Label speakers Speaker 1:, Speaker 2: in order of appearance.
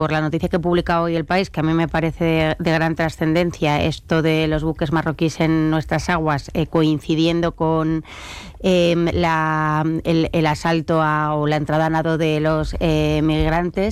Speaker 1: por la noticia que publica hoy El País, que a mí me parece de gran trascendencia, esto de los buques marroquíes en nuestras aguas, coincidiendo con el asalto o la entrada a nado de los migrantes.